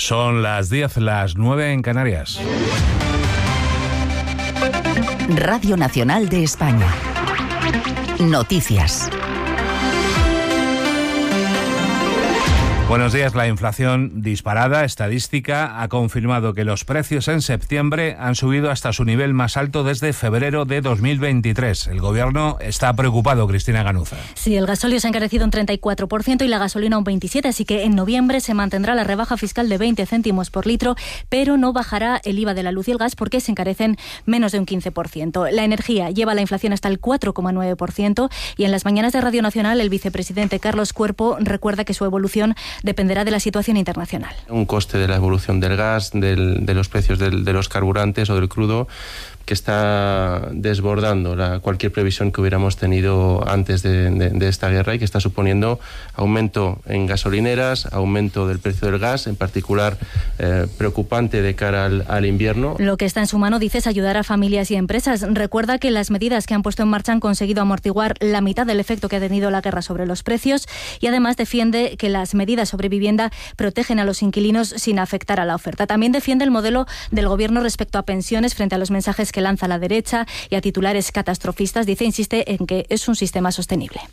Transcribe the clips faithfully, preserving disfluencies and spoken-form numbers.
Son las diez, las nueve en Canarias. Radio Nacional de España. Noticias. Buenos días. La inflación disparada estadística ha confirmado que los precios en septiembre han subido hasta su nivel más alto desde febrero de dos mil veintitrés. El Gobierno está preocupado, Cristina Ganuza. Sí, el gasóleo se ha encarecido un treinta y cuatro por ciento y la gasolina un veintisiete por ciento, así que en noviembre se mantendrá la rebaja fiscal de veinte céntimos por litro, pero no bajará el I V A de la luz y el gas porque se encarecen menos de un quince por ciento. La energía lleva la inflación hasta el cuatro coma nueve por ciento y en las mañanas de Radio Nacional el vicepresidente Carlos Cuerpo recuerda que su evolución dependerá de la situación internacional. Un coste de la evolución del gas, del, de los precios del, de los carburantes o del crudo, que está desbordando la, cualquier previsión que hubiéramos tenido antes de, de, de esta guerra y que está suponiendo aumento en gasolineras, aumento del precio del gas, en particular eh, preocupante de cara al, al invierno. Lo que está en su mano, dice, es ayudar a familias y empresas. Recuerda que las medidas que han puesto en marcha han conseguido amortiguar la mitad del efecto que ha tenido la guerra sobre los precios y además defiende que las medidas sobre vivienda protegen a los inquilinos sin afectar a la oferta. También defiende el modelo del Gobierno respecto a pensiones frente a los mensajes que lanza la derecha y a titulares catastrofistas. Dice, insiste en que es un sistema sostenible.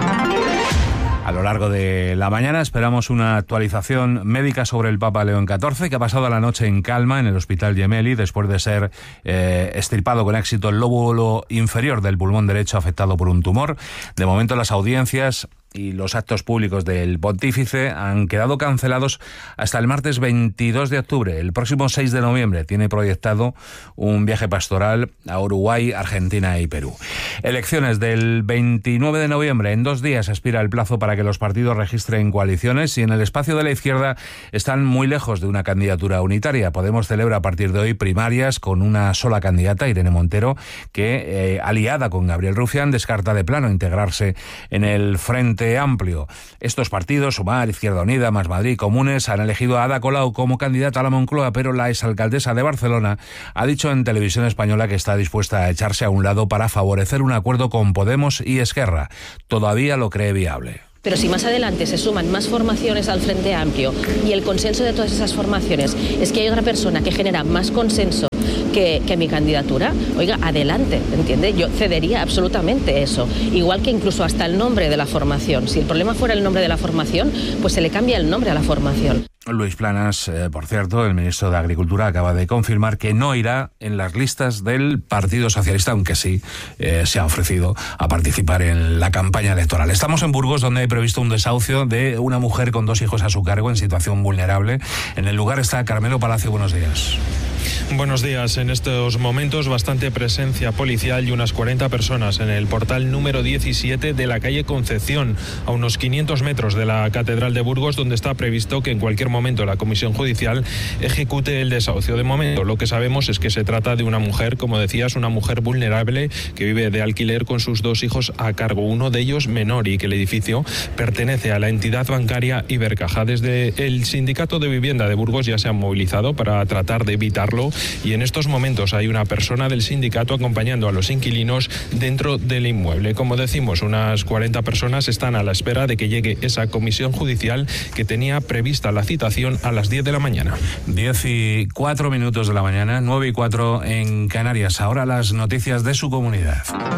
A lo largo de la mañana esperamos una actualización médica sobre el Papa León catorce, que ha pasado la noche en calma en el Hospital Gemelli después de ser eh, extirpado con éxito el lóbulo inferior del pulmón derecho afectado por un tumor. De momento las audiencias y los actos públicos del pontífice han quedado cancelados hasta el martes veintidós de octubre. El próximo seis de noviembre tiene proyectado un viaje pastoral a Uruguay, Argentina y Perú. Elecciones del veintinueve de noviembre. En dos días expira el plazo para que los partidos registren coaliciones y en el espacio de la izquierda están muy lejos de una candidatura unitaria. Podemos celebra a partir de hoy primarias con una sola candidata, Irene Montero, que, eh, aliada con Gabriel Rufián, descarta de plano integrarse en el Frente Amplio. Estos partidos, Sumar, Izquierda Unida, Más Madrid, Comunes, han elegido a Ada Colau como candidata a la Moncloa, pero la exalcaldesa de Barcelona ha dicho en Televisión Española que está dispuesta a echarse a un lado para favorecer un acuerdo con Podemos y Esquerra. Todavía lo cree viable. Pero si más adelante se suman más formaciones al Frente Amplio y el consenso de todas esas formaciones es que hay otra persona que genera más consenso que, que mi candidatura, oiga, adelante, ¿entiende? Yo cedería absolutamente eso. Igual que incluso hasta el nombre de la formación. Si el problema fuera el nombre de la formación, pues se le cambia el nombre a la formación. Luis Planas, eh, por cierto, el ministro de Agricultura, acaba de confirmar que no irá en las listas del Partido Socialista, aunque sí eh, se ha ofrecido a participar en la campaña electoral. Estamos en Burgos, donde hay previsto un desahucio de una mujer con dos hijos a su cargo en situación vulnerable. En el lugar está Carmelo Palacio. Buenos días. Buenos días. En estos momentos bastante presencia policial y unas cuarenta personas en el portal número diecisiete de la calle Concepción, a unos quinientos metros de la Catedral de Burgos, donde está previsto que en cualquier momento la Comisión Judicial ejecute el desahucio. De momento lo que sabemos es que se trata de una mujer, como decías, una mujer vulnerable que vive de alquiler con sus dos hijos a cargo, uno de ellos menor, y que el edificio pertenece a la entidad bancaria Ibercaja. Desde el Sindicato de Vivienda de Burgos ya se han movilizado para tratar de evitarlo y en estos momentos hay una persona del sindicato acompañando a los inquilinos dentro del inmueble. Como decimos, unas cuarenta personas están a la espera de que llegue esa comisión judicial que tenía prevista la citación a las diez de la mañana. diez y cuatro minutos de la mañana, nueve y cuatro en Canarias. Ahora las noticias de su comunidad.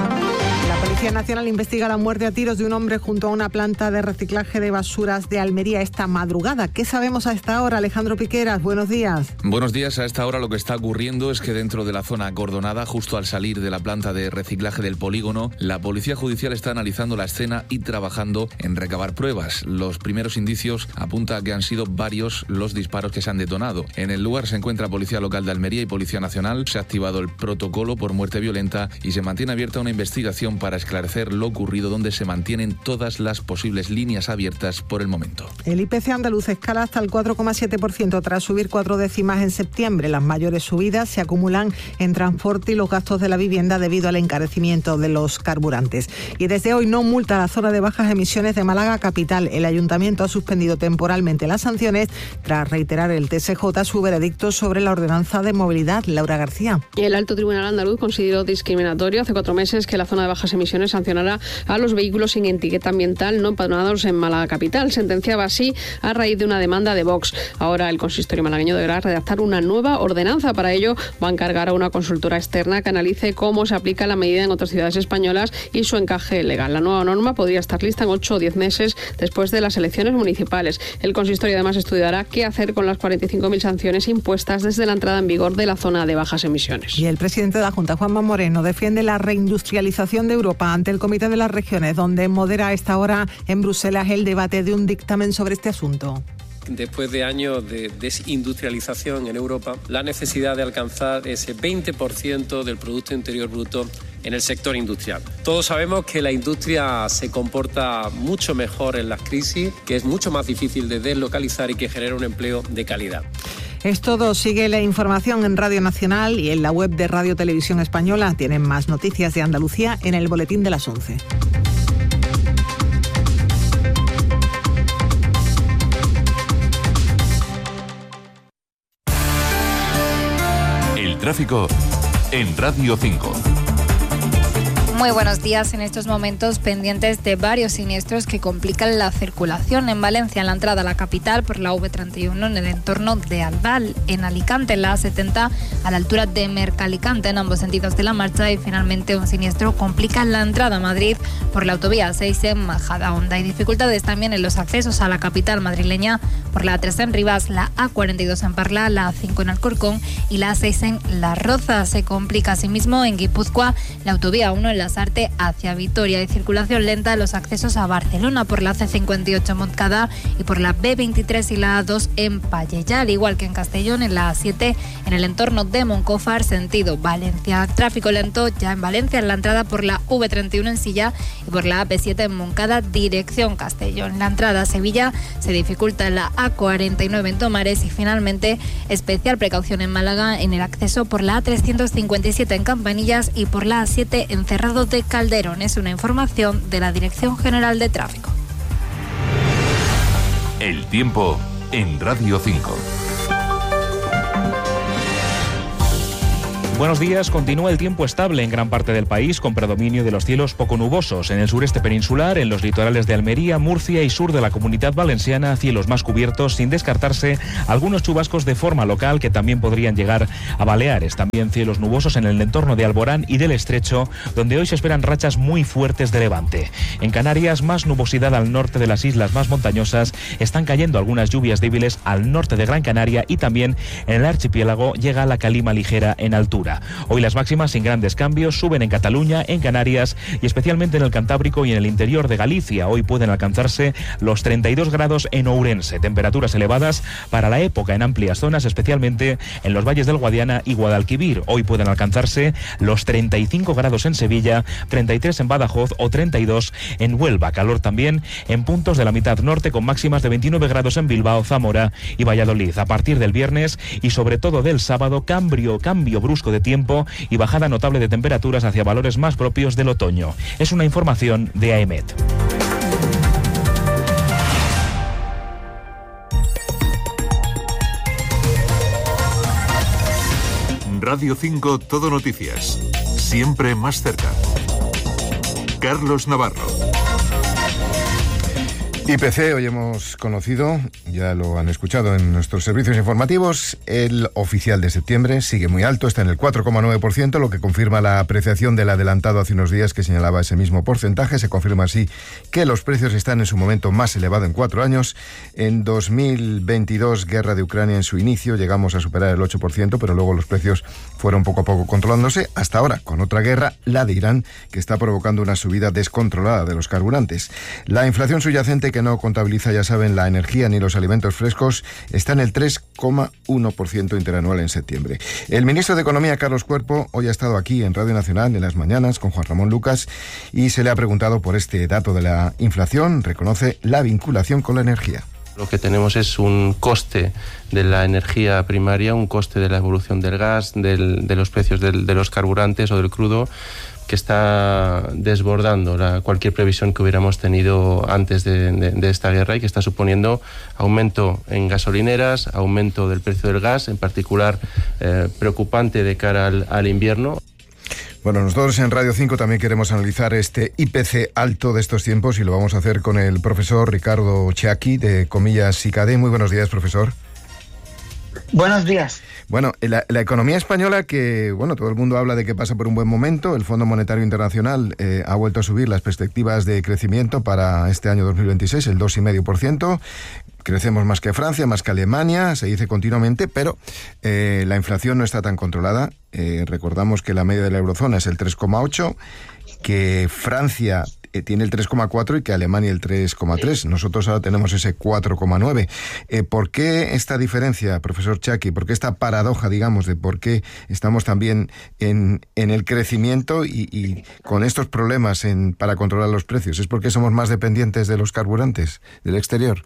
La Policía Nacional investiga la muerte a tiros de un hombre junto a una planta de reciclaje de basuras de Almería esta madrugada. ¿Qué sabemos a esta hora? Alejandro Piqueras, buenos días. Buenos días. A esta hora lo que está ocurriendo es que dentro de la zona acordonada, justo al salir de la planta de reciclaje del polígono, la Policía Judicial está analizando la escena y trabajando en recabar pruebas. Los primeros indicios apuntan a que han sido varios los disparos que se han detonado. En el lugar se encuentra Policía Local de Almería y Policía Nacional. Se ha activado el protocolo por muerte violenta y se mantiene abierta una investigación para esclarecer lo ocurrido, donde se mantienen todas las posibles líneas abiertas por el momento. El I P C andaluz escala hasta el cuatro coma siete por ciento tras subir cuatro décimas en septiembre. Las mayores subidas se acumulan en transporte y los gastos de la vivienda debido al encarecimiento de los carburantes. Y desde hoy no multa la zona de bajas emisiones de Málaga capital. El ayuntamiento ha suspendido temporalmente las sanciones tras reiterar el T S J su veredicto sobre la ordenanza de movilidad. Laura García. El Alto Tribunal andaluz consideró discriminatorio hace cuatro meses que la zona de bajas emisiones emisiones sancionará a los vehículos sin etiqueta ambiental no empadronados en Málaga capital. Sentenciaba así a raíz de una demanda de Vox. Ahora el consistorio malagueño deberá redactar una nueva ordenanza. Para ello va a encargar a una consultora externa que analice cómo se aplica la medida en otras ciudades españolas y su encaje legal. La nueva norma podría estar lista en ocho o diez meses después de las elecciones municipales. El consistorio además estudiará qué hacer con las cuarenta y cinco mil sanciones impuestas desde la entrada en vigor de la zona de bajas emisiones. Y el presidente de la Junta, Juanma Moreno, defiende la reindustrialización de Europa ante el Comité de las Regiones, donde modera a esta hora en Bruselas el debate de un dictamen sobre este asunto. Después de años de desindustrialización en Europa, la necesidad de alcanzar ese veinte por ciento del Producto Interior Bruto en el sector industrial. Todos sabemos que la industria se comporta mucho mejor en las crisis, que es mucho más difícil de deslocalizar y que genera un empleo de calidad. Es todo. Sigue la información en Radio Nacional y en la web de Radio Televisión Española. Tienen más noticias de Andalucía en el boletín de las once. El tráfico en Radio cinco. Muy buenos días. En estos momentos pendientes de varios siniestros que complican la circulación en Valencia, en la entrada a la capital por la V treinta y uno en el entorno de Albal, en Alicante en la A setenta a la altura de Mercalicante en ambos sentidos de la marcha, y finalmente un siniestro complica la entrada a Madrid por la autovía seis en Majadahonda. Hay dificultades también en los accesos a la capital madrileña por la A tres en Rivas, la A cuarenta y dos en Parla, la A cinco en Alcorcón y la A seis en Las Rozas. Se complica asimismo en Guipúzcoa la autovía uno en la Lasarte hacia Vitoria. Hay circulación lenta en los accesos a Barcelona por la C cincuenta y ocho en Montcada y por la B veintitrés y la A dos en Pallejà, al igual que en Castellón en la A siete en el entorno de Moncófar sentido Valencia. Tráfico lento ya en Valencia en la entrada por la V treinta y uno en Silla y por la A P siete en Moncada dirección Castellón. La entrada a Sevilla se dificulta en la A cuarenta y nueve en Tomares y finalmente especial precaución en Málaga en el acceso por la A trescientos cincuenta y siete en Campanillas y por la A siete en Cerrado de Calderón. Es una información de la Dirección General de Tráfico. El tiempo en Radio cinco. Buenos días. Continúa el tiempo estable en gran parte del país, con predominio de los cielos poco nubosos. En el sureste peninsular, en los litorales de Almería, Murcia y sur de la Comunidad Valenciana, cielos más cubiertos, sin descartarse algunos chubascos de forma local que también podrían llegar a Baleares. También cielos nubosos en el entorno de Alborán y del Estrecho, donde hoy se esperan rachas muy fuertes de levante. En Canarias, más nubosidad al norte de las islas más montañosas. Están cayendo algunas lluvias débiles al norte de Gran Canaria y también en el archipiélago llega la calima ligera en altura. Hoy las máximas sin grandes cambios suben en Cataluña, en Canarias y especialmente en el Cantábrico y en el interior de Galicia. Hoy pueden alcanzarse los treinta y dos grados en Ourense, temperaturas elevadas para la época en amplias zonas, especialmente en los valles del Guadiana y Guadalquivir. Hoy pueden alcanzarse los treinta y cinco grados en Sevilla, treinta y tres en Badajoz o treinta y dos en Huelva. Calor también en puntos de la mitad norte con máximas de veintinueve grados en Bilbao, Zamora y Valladolid. A partir del viernes y sobre todo del sábado, cambio, cambio brusco de tiempo y bajada notable de temperaturas hacia valores más propios del otoño. Es una información de A E M E T. Radio cinco Todo Noticias. Siempre más cerca. Carlos Navarro. I P C, hoy hemos conocido, ya lo han escuchado en nuestros servicios informativos, el oficial de septiembre sigue muy alto, está en el cuatro coma nueve por ciento, lo que confirma la apreciación del adelantado hace unos días que señalaba ese mismo porcentaje. Se confirma así que los precios están en su momento más elevado en cuatro años. En dos mil veintidós, guerra de Ucrania en su inicio, llegamos a superar el ocho por ciento, pero luego los precios fueron poco a poco controlándose, hasta ahora con otra guerra, la de Irán, que está provocando una subida descontrolada de los carburantes. La inflación subyacente, que no contabiliza, ya saben, la energía ni los alimentos frescos, está en el tres coma uno por ciento interanual en septiembre. El ministro de Economía, Carlos Cuerpo, hoy ha estado aquí en Radio Nacional en las mañanas con Juan Ramón Lucas y se le ha preguntado por este dato de la inflación. Reconoce la vinculación con la energía. Lo que tenemos es un coste de la energía primaria, un coste de la evolución del gas, del, de los precios del, de los carburantes o del crudo, que está desbordando la, cualquier previsión que hubiéramos tenido antes de, de, de esta guerra y que está suponiendo aumento en gasolineras, aumento del precio del gas, en particular eh, preocupante de cara al, al invierno. Bueno, nosotros en Radio cinco también queremos analizar este I P C alto de estos tiempos y lo vamos a hacer con el profesor Ricardo Chiaki de Comillas I C A D E. Muy buenos días, profesor. Buenos días. Bueno, la, la economía española, que bueno, todo el mundo habla de que pasa por un buen momento. El Fondo Monetario Internacional eh, ha vuelto a subir las perspectivas de crecimiento para este año dos mil veintiséis, el dos coma cinco por ciento. Crecemos más que Francia, más que Alemania, se dice continuamente, pero eh, la inflación no está tan controlada. Eh, recordamos que la media de la eurozona es el tres coma ocho, que Francia eh, tiene el tres coma cuatro y que Alemania el tres coma tres. Nosotros ahora tenemos ese cuatro coma nueve. Eh, ¿Por qué esta diferencia, profesor Chiaki? ¿Por qué esta paradoja, digamos, de por qué estamos también en, en el crecimiento y, y con estos problemas en, para controlar los precios? ¿Es porque somos más dependientes de los carburantes, del exterior?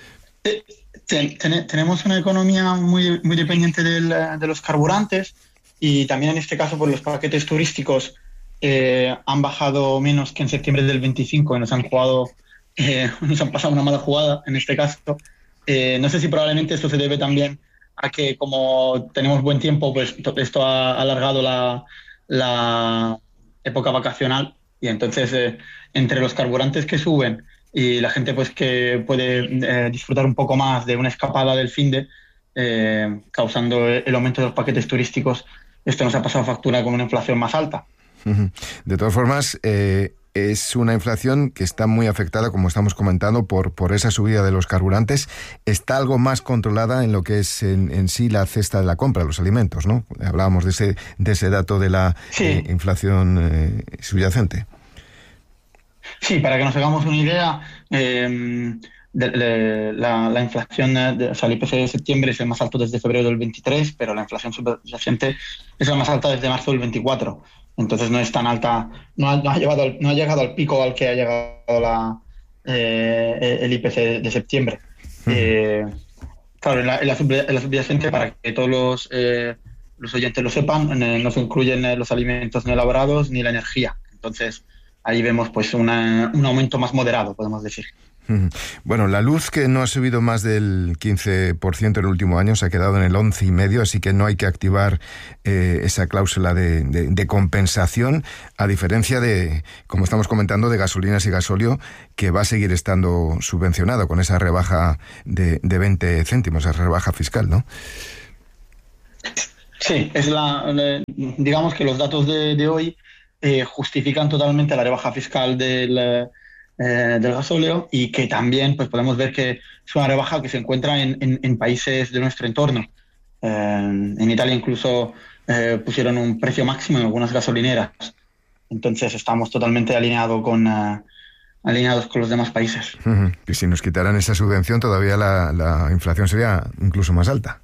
Ten, ten, tenemos una economía muy, muy dependiente del, de los carburantes y también en este caso pues, los paquetes turísticos eh, han bajado menos que en septiembre del veinticinco y nos han jugado, eh, nos han pasado una mala jugada en este caso. Eh, no sé si probablemente esto se debe también a que como tenemos buen tiempo, pues esto ha alargado la, la época vacacional y entonces eh, entre los carburantes que suben y la gente pues que puede eh, disfrutar un poco más de una escapada del finde, eh, causando el aumento de los paquetes turísticos, esto nos ha pasado factura con una inflación más alta. De todas formas, eh, es una inflación que está muy afectada, como estamos comentando, por, por esa subida de los carburantes. Está algo más controlada en lo que es en, en sí la cesta de la compra, los alimentos, ¿no? Hablábamos de ese, de ese dato de la sí. eh, inflación eh, subyacente. Sí, para que nos hagamos una idea, eh, de, de, la, la inflación, de, o sea, el I P C de septiembre es el más alto desde febrero del veintitrés, pero la inflación subyacente es la más alta desde marzo del veinticuatro. Entonces no es tan alta, no ha, no ha, llegado, al, no ha llegado al pico al que ha llegado la, eh, el I P C de septiembre. Uh-huh. Eh, claro, en la, en la, sub, en la subyacente, para que todos los, eh, los oyentes lo sepan, eh, no se incluyen los alimentos no elaborados ni la energía. Entonces ahí vemos pues una, un aumento más moderado, podemos decir. Bueno, la luz, que no ha subido más del quince por ciento en el último año, se ha quedado en el once coma cinco por ciento, así que no hay que activar eh, esa cláusula de, de, de compensación, a diferencia de, como estamos comentando, de gasolinas y gasóleo, que va a seguir estando subvencionado con esa rebaja de, de veinte céntimos, esa rebaja fiscal, ¿no? Sí, es la, digamos que los datos de, de hoy eh, justifican totalmente la rebaja fiscal del... Eh, del gasóleo, y que también pues podemos ver que es una rebaja que se encuentra en, en, en países de nuestro entorno. Eh, en Italia incluso eh, pusieron un precio máximo en algunas gasolineras. Entonces estamos totalmente alineado con, uh, alineados con los demás países. Uh-huh. Y si nos quitaran esa subvención, todavía la, la inflación sería incluso más alta.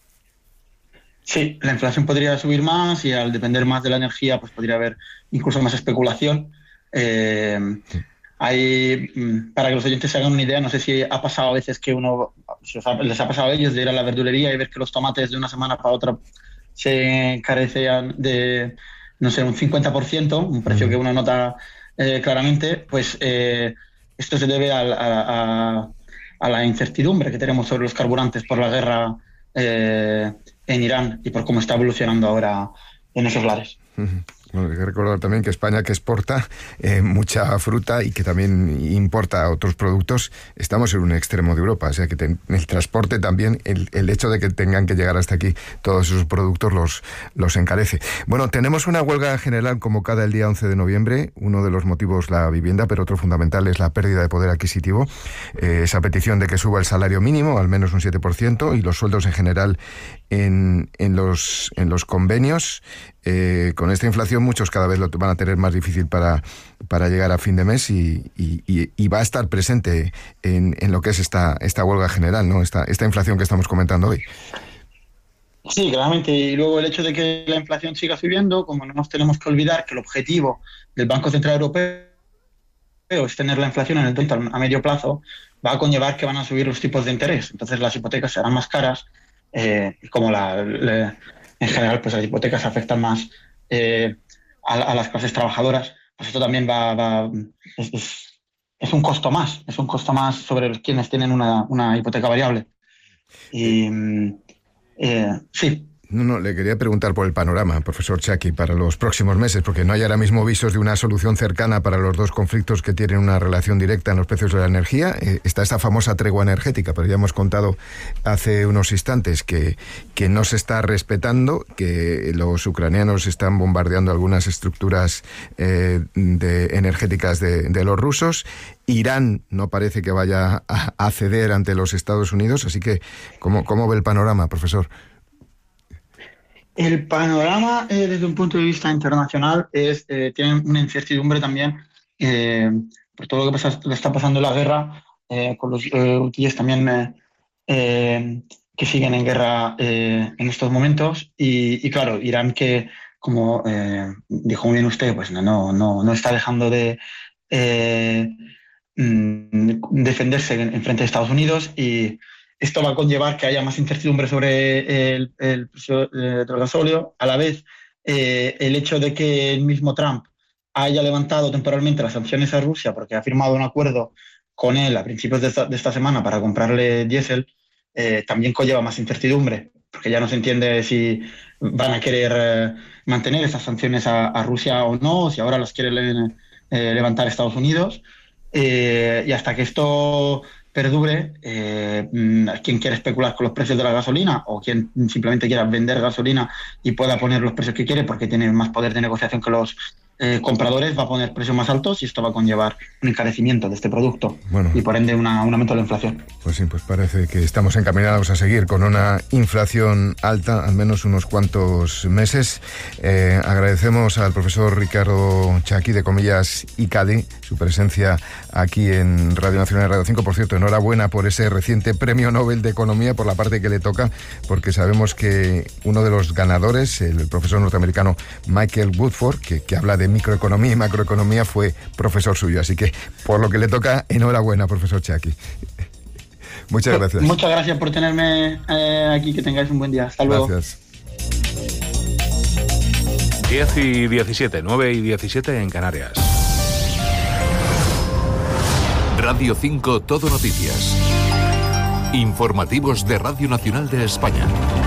Sí, la inflación podría subir más y al depender más de la energía pues podría haber incluso más especulación. Eh, sí. Hay, para que los oyentes se hagan una idea, no sé si ha pasado a veces que uno, si les ha pasado a ellos de ir a la verdulería y ver que los tomates de una semana para otra se encarecen de, no sé, un cincuenta por ciento, un precio que uno nota eh, claramente, pues eh, esto se debe a, a, a la incertidumbre que tenemos sobre los carburantes por la guerra eh, en Irán y por cómo está evolucionando ahora en esos lares. Uh-huh. Bueno, hay que recordar también que España, que exporta eh, mucha fruta y que también importa otros productos, estamos en un extremo de Europa. O sea que ten, el transporte también, el, el hecho de que tengan que llegar hasta aquí todos esos productos los, los encarece. Bueno, tenemos una huelga general convocada el día once de noviembre. Uno de los motivos la vivienda, pero otro fundamental es la pérdida de poder adquisitivo. Eh, esa petición de que suba el salario mínimo, al menos un siete por ciento, y los sueldos en general en, en, los, en los convenios. Eh, con esta inflación muchos cada vez lo van a tener más difícil para, para llegar a fin de mes y, y, y va a estar presente en, en lo que es esta, esta huelga general, ¿no? Esta, esta inflación que estamos comentando hoy. Sí, claramente. Y luego el hecho de que la inflación siga subiendo, como no nos tenemos que olvidar que el objetivo del Banco Central Europeo es tener la inflación en el a medio plazo, va a conllevar que van a subir los tipos de interés. Entonces las hipotecas serán más caras eh, y como la... la en general, pues las hipotecas afectan más eh, a, a las clases trabajadoras, pues esto también va, va es, es, es un costo más, es un costo más sobre los quienes tienen una, una hipoteca variable. Y eh, sí, No, no, le quería preguntar por el panorama, profesor Chaki, para los próximos meses, porque no hay ahora mismo visos de una solución cercana para los dos conflictos que tienen una relación directa en los precios de la energía. Eh, está esta famosa tregua energética, pero ya hemos contado hace unos instantes que, que no se está respetando, que los ucranianos están bombardeando algunas estructuras eh, de, energéticas de, de los rusos. Irán no parece que vaya a, a ceder ante los Estados Unidos, así que ¿cómo, cómo ve el panorama, profesor? El panorama eh, desde un punto de vista internacional es eh, tiene una incertidumbre también eh, por todo lo que pasa, lo está pasando en la guerra eh, con los eh, hutíes también eh, eh, que siguen en guerra eh, en estos momentos y, y claro, Irán que como eh, dijo muy bien usted, pues no, no, no está dejando de eh, defenderse en, en frente de Estados Unidos y esto va a conllevar que haya más incertidumbre sobre el, el precio del gasóleo. A la vez, eh, el hecho de que el mismo Trump haya levantado temporalmente las sanciones a Rusia porque ha firmado un acuerdo con él a principios de esta, de esta semana para comprarle diésel, eh, también conlleva más incertidumbre, porque ya no se entiende si van a querer eh, mantener esas sanciones a, a Rusia o no, o si ahora las quiere eh, levantar Estados Unidos. Eh, y hasta que esto perdure, eh, quien quiera especular con los precios de la gasolina o quien simplemente quiera vender gasolina y pueda poner los precios que quiere porque tiene más poder de negociación que los eh, compradores, va a poner precios más altos y esto va a conllevar un encarecimiento de este producto bueno, y por ende una, un aumento de la inflación. Pues sí, pues parece que estamos encaminados a seguir con una inflación alta al menos unos cuantos meses. Eh, agradecemos al profesor Ricardo Chaki de Comillas I C A D E su presencia aquí en Radio Nacional y Radio cinco. Por cierto, enhorabuena por ese reciente Premio Nobel de Economía, por la parte que le toca, porque sabemos que uno de los ganadores, el profesor norteamericano Michael Woodford, que, que habla de microeconomía y macroeconomía, fue profesor suyo. Así que, por lo que le toca, enhorabuena, profesor Chaki. Muchas gracias. Muchas gracias por tenerme eh, aquí, que tengáis un buen día. Hasta luego. Gracias. diez y diecisiete, nueve y diecisiete en Canarias. Radio cinco Todo Noticias. Informativos de Radio Nacional de España.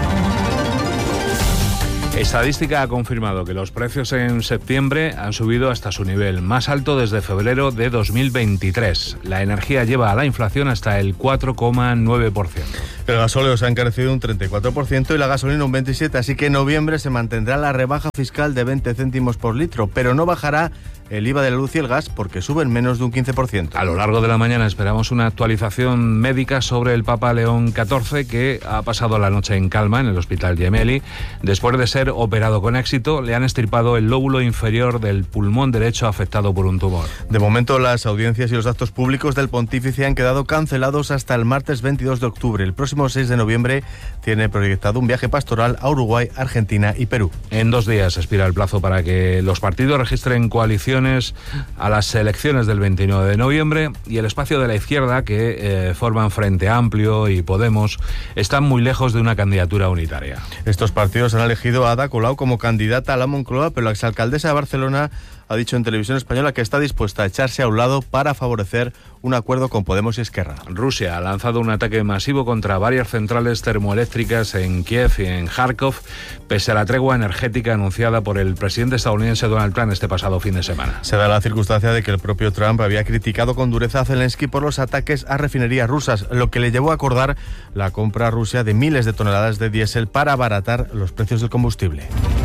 Estadística ha confirmado que los precios en septiembre han subido hasta su nivel más alto desde febrero de dos mil veintitrés. La energía lleva a la inflación hasta el cuatro coma nueve por ciento. El gasóleo se ha encarecido un treinta y cuatro por ciento y la gasolina un veintisiete por ciento, así que en noviembre se mantendrá la rebaja fiscal de veinte céntimos por litro, pero no bajará el I V A de la luz y el gas porque suben menos de un quince por ciento. A lo largo de la mañana esperamos una actualización médica sobre el Papa León catorce, que ha pasado la noche en calma en el Hospital Gemelli. Después de ser operado con éxito, le han extirpado el lóbulo inferior del pulmón derecho afectado por un tumor. De momento, las audiencias y los actos públicos del pontífice han quedado cancelados hasta el martes veintidós de octubre. El próximo seis de noviembre tiene proyectado un viaje pastoral a Uruguay, Argentina y Perú. En dos días expira el plazo para que los partidos registren coalición a las elecciones del veintinueve de noviembre, y el espacio de la izquierda, que eh, forman Frente Amplio y Podemos, están muy lejos de una candidatura unitaria. Estos partidos han elegido a Ada Colau como candidata a la Moncloa, pero la exalcaldesa de Barcelona ha dicho en Televisión Española que está dispuesta a echarse a un lado para favorecer un acuerdo con Podemos y Esquerra. Rusia ha lanzado un ataque masivo contra varias centrales termoeléctricas en Kiev y en Kharkov, pese a la tregua energética anunciada por el presidente estadounidense Donald Trump este pasado fin de semana. Se da la circunstancia de que el propio Trump había criticado con dureza a Zelensky por los ataques a refinerías rusas, lo que le llevó a acordar la compra a Rusia de miles de toneladas de diésel para abaratar los precios del combustible.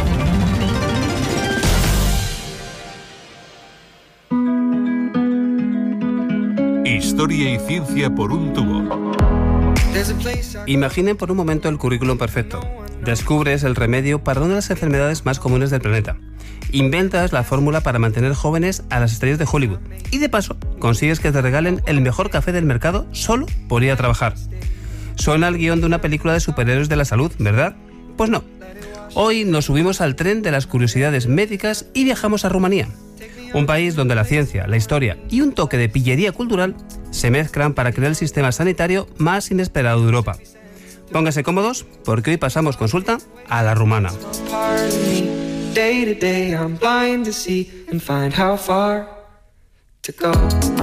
Historia y ciencia por un tubo. Imaginen por un momento el currículum perfecto. Descubres el remedio para una de las enfermedades más comunes del planeta. Inventas la fórmula para mantener jóvenes a las estrellas de Hollywood. Y de paso, consigues que te regalen el mejor café del mercado solo por ir a trabajar. Suena el guión de una película de superhéroes de la salud, ¿verdad? Pues no. Hoy nos subimos al tren de las curiosidades médicas y viajamos a Rumanía. Un país donde la ciencia, la historia y un toque de pillería cultural se mezclan para crear el sistema sanitario más inesperado de Europa. Pónganse cómodos porque hoy pasamos consulta a la rumana.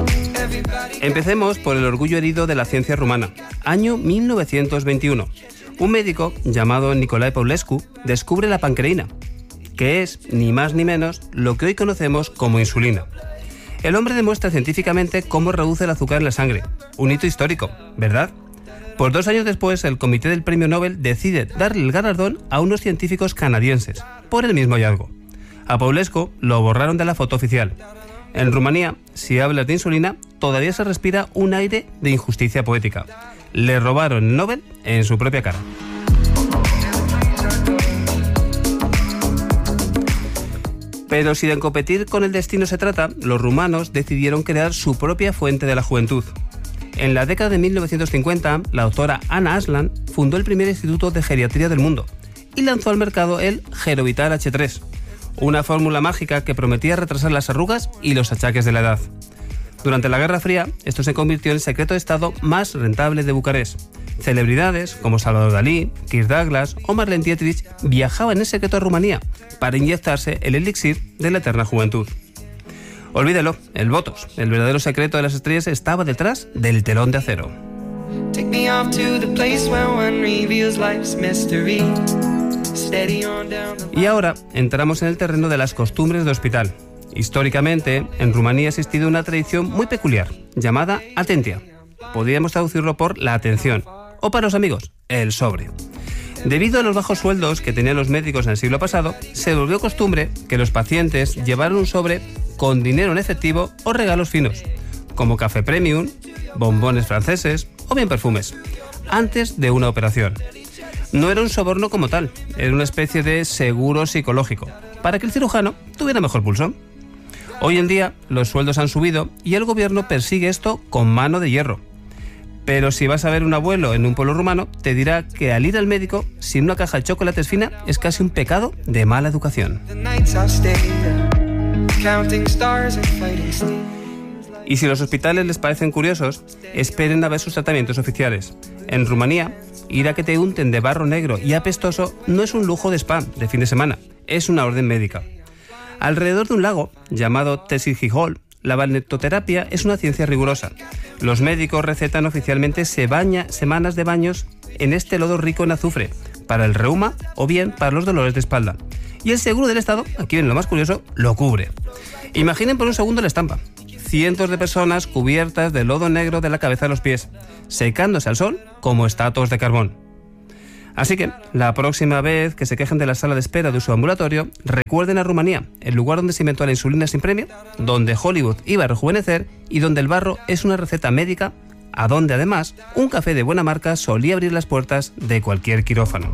Empecemos por el orgullo herido de la ciencia rumana, año mil novecientos veintiuno. Un médico llamado Nicolae Paulescu descubre la pancreína, que es ni más ni menos lo que hoy conocemos como insulina. El hombre demuestra científicamente cómo reduce el azúcar en la sangre. Un hito histórico, ¿verdad? Pues dos años después, el Comité del Premio Nobel decide darle el galardón a unos científicos canadienses por el mismo hallazgo. A Paulescu lo borraron de la foto oficial. En Rumanía, si hablas de insulina, todavía se respira un aire de injusticia poética. Le robaron el Nobel en su propia cara. Pero si de competir con el destino se trata, los rumanos decidieron crear su propia fuente de la juventud. En la década de mil novecientos cincuenta, la doctora Anna Aslan fundó el primer instituto de geriatría del mundo y lanzó al mercado el Gerovital hache tres, una fórmula mágica que prometía retrasar las arrugas y los achaques de la edad. Durante la Guerra Fría, esto se convirtió en el secreto de Estado más rentable de Bucarest. Celebridades como Salvador Dalí, Kirk Douglas o Marlene Dietrich viajaban en secreto a Rumanía para inyectarse el elixir de la eterna juventud. Olvídelo, el Botox, el verdadero secreto de las estrellas, estaba detrás del telón de acero. Y ahora entramos en el terreno de las costumbres de hospital. Históricamente, en Rumanía ha existido una tradición muy peculiar, llamada atentia. Podríamos traducirlo por la atención, o para los amigos, el sobre. Debido a los bajos sueldos que tenían los médicos en el siglo pasado, se volvió costumbre que los pacientes llevaran un sobre con dinero en efectivo o regalos finos, como café premium, bombones franceses o bien perfumes, antes de una operación. No era un soborno como tal, era una especie de seguro psicológico, para que el cirujano tuviera mejor pulso. Hoy en día los sueldos han subido y el gobierno persigue esto con mano de hierro. Pero si vas a ver un abuelo en un pueblo rumano, te dirá que al ir al médico sin una caja de chocolates fina es casi un pecado de mala educación. Y si los hospitales les parecen curiosos, esperen a ver sus tratamientos oficiales. En Rumanía, ir a que te unten de barro negro y apestoso no es un lujo de spa de fin de semana, es una orden médica. Alrededor de un lago, llamado Tesirhihol, la balneoterapia es una ciencia rigurosa. Los médicos recetan oficialmente se baña, semanas de baños en este lodo rico en azufre, para el reuma o bien para los dolores de espalda. Y el seguro del Estado, aquí viene lo más curioso, lo cubre. Imaginen por un segundo la estampa. Cientos de personas cubiertas de lodo negro de la cabeza a los pies, secándose al sol como estatuas de carbón. Así que, la próxima vez que se quejen de la sala de espera de su ambulatorio, recuerden a Rumanía, el lugar donde se inventó la insulina sin premio, donde Hollywood iba a rejuvenecer y donde el barro es una receta médica, a donde además un café de buena marca solía abrir las puertas de cualquier quirófano.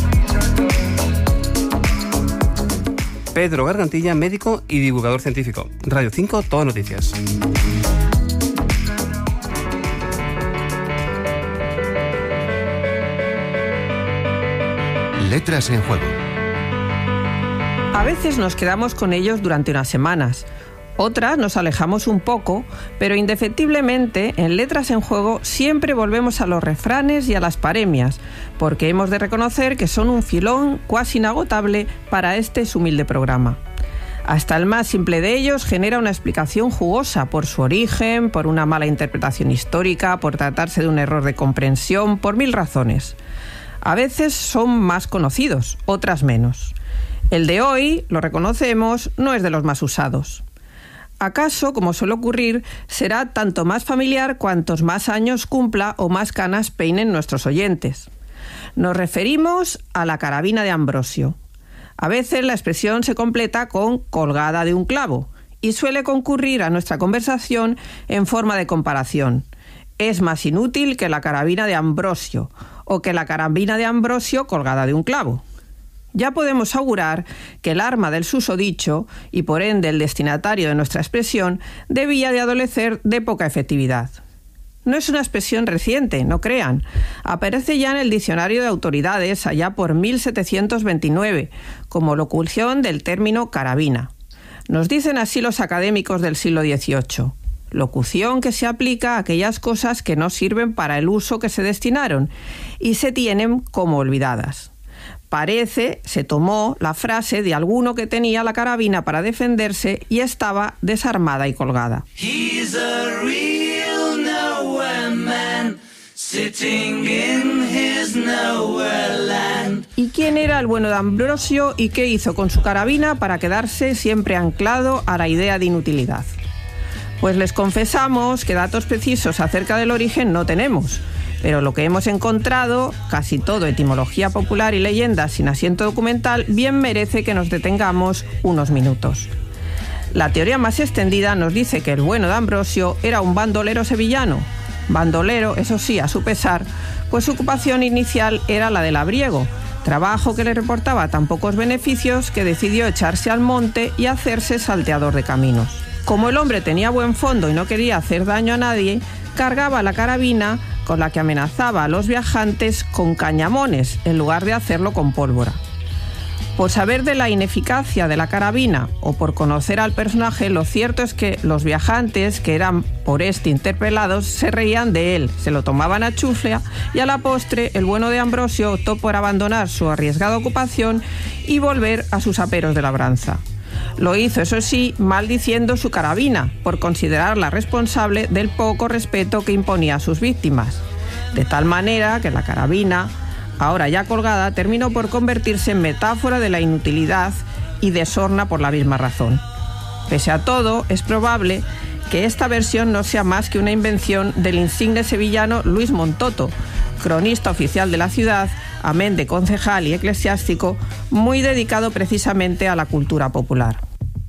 Pedro Gargantilla, médico y divulgador científico. Radio cinco, Todo Noticias. Letras en Juego. A veces nos quedamos con ellos durante unas semanas. Otras nos alejamos un poco, pero indefectiblemente en Letras en Juego siempre volvemos a los refranes y a las paremias, porque hemos de reconocer que son un filón cuasi inagotable para este su humilde programa. Hasta el más simple de ellos genera una explicación jugosa por su origen, por una mala interpretación histórica, por tratarse de un error de comprensión, por mil razones. A veces son más conocidos, otras menos. El de hoy, lo reconocemos, no es de los más usados. ¿Acaso, como suele ocurrir, será tanto más familiar cuantos más años cumpla o más canas peinen nuestros oyentes? Nos referimos a la carabina de Ambrosio. A veces la expresión se completa con colgada de un clavo y suele concurrir a nuestra conversación en forma de comparación. Es más inútil que la carabina de Ambrosio o que la carabina de Ambrosio colgada de un clavo. Ya podemos augurar que el arma del susodicho, y por ende el destinatario de nuestra expresión, debía de adolecer de poca efectividad. No es una expresión reciente, no crean. Aparece ya en el Diccionario de Autoridades allá por mil setecientos veintinueve, como locución del término carabina. Nos dicen así los académicos del siglo dieciocho. Locución que se aplica a aquellas cosas que no sirven para el uso que se destinaron y se tienen como olvidadas. Parece, se tomó la frase de alguno que tenía la carabina para defenderse y estaba desarmada y colgada. He's a real nowhere man, sitting in his nowhere. ¿Y quién era el bueno de Ambrosio y qué hizo con su carabina para quedarse siempre anclado a la idea de inutilidad? Pues les confesamos que datos precisos acerca del origen no tenemos, pero lo que hemos encontrado, casi todo etimología popular y leyendas sin asiento documental, bien merece que nos detengamos unos minutos. La teoría más extendida nos dice que el bueno de Ambrosio era un bandolero sevillano. Bandolero, eso sí, a su pesar, pues su ocupación inicial era la de labriego, trabajo que le reportaba tan pocos beneficios que decidió echarse al monte y hacerse salteador de caminos. Como el hombre tenía buen fondo y no quería hacer daño a nadie, cargaba la carabina con la que amenazaba a los viajantes con cañamones en lugar de hacerlo con pólvora. Por saber de la ineficacia de la carabina o por conocer al personaje, lo cierto es que los viajantes, que eran por este interpelados, se reían de él, se lo tomaban a chufla y a la postre el bueno de Ambrosio optó por abandonar su arriesgada ocupación y volver a sus aperos de labranza. Lo hizo, eso sí, maldiciendo su carabina, por considerarla responsable del poco respeto que imponía a sus víctimas. De tal manera que la carabina, ahora ya colgada, terminó por convertirse en metáfora de la inutilidad y de sorna por la misma razón. Pese a todo, es probable que esta versión no sea más que una invención del insigne sevillano Luis Montoto, cronista oficial de la ciudad, amén de concejal y eclesiástico, muy dedicado precisamente a la cultura popular.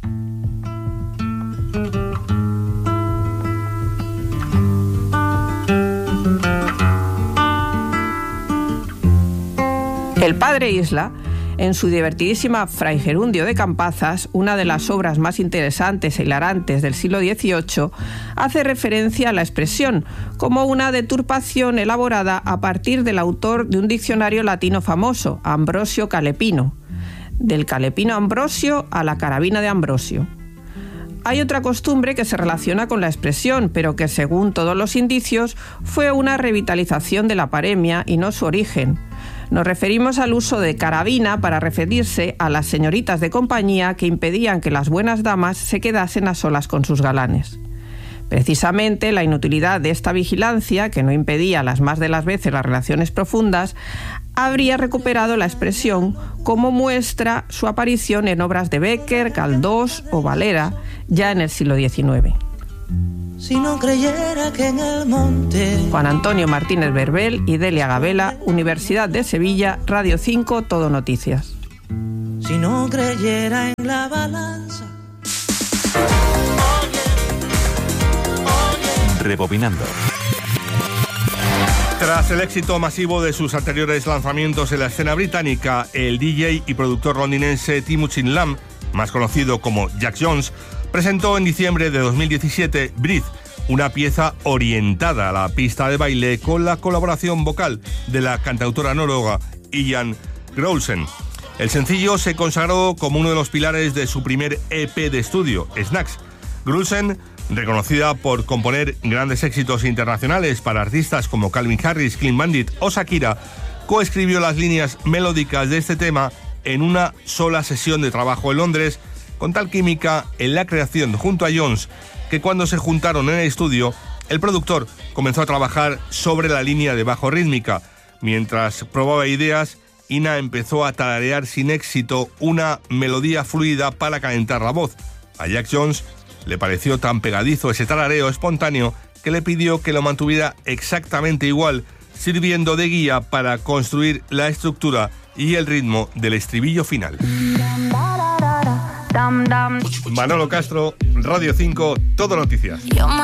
El padre Isla, en su divertidísima Fray Gerundio de Campazas, una de las obras más interesantes e hilarantes del siglo dieciocho, hace referencia a la expresión como una deturpación elaborada a partir del autor de un diccionario latino famoso, Ambrosio Calepino. Del Calepino Ambrosio a la carabina de Ambrosio. Hay otra costumbre que se relaciona con la expresión, pero que según todos los indicios fue una revitalización de la paremia y no su origen. Nos referimos al uso de carabina para referirse a las señoritas de compañía que impedían que las buenas damas se quedasen a solas con sus galanes. Precisamente la inutilidad de esta vigilancia, que no impedía las más de las veces las relaciones profundas, habría recuperado la expresión como muestra su aparición en obras de Bécquer, Galdós o Valera ya en el siglo diecinueve. Si no creyera que en el monte... Juan Antonio Martínez Berbel y Delia Gabela, Universidad de Sevilla, Radio cinco, Todo Noticias. Si no creyera en la balanza... Rebobinando. Tras el éxito masivo de sus anteriores lanzamientos en la escena británica, el D J y productor londinense Timuchin Lam, más conocido como Jack Jones, presentó en diciembre de dos mil diecisiete Breathe, una pieza orientada a la pista de baile con la colaboración vocal de la cantautora noruega Ian Grolsen. El sencillo se consagró como uno de los pilares de su primer E P de estudio, Snacks. Grolsen, reconocida por componer grandes éxitos internacionales para artistas como Calvin Harris, Clean Bandit o Shakira, coescribió las líneas melódicas de este tema en una sola sesión de trabajo en Londres, con tal química en la creación junto a Jones, que cuando se juntaron en el estudio, el productor comenzó a trabajar sobre la línea de bajo rítmica. Mientras probaba ideas, Ina empezó a tararear sin éxito una melodía fluida para calentar la voz. A Jack Jones le pareció tan pegadizo ese tarareo espontáneo que le pidió que lo mantuviera exactamente igual, sirviendo de guía para construir la estructura y el ritmo del estribillo final. Manolo Castro, Radio cinco, Todo Noticias.